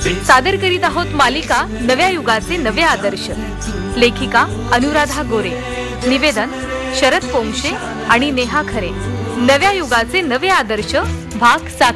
सादर करीत आहोत मालिका नव्या युगाचे नवे आदर्श. लेखिका अनुराधा गोरे, निवेदन शरद पोंक्षे आणि नेहा खरे. नव्या युगाचे नवे आदर्श भाग 7.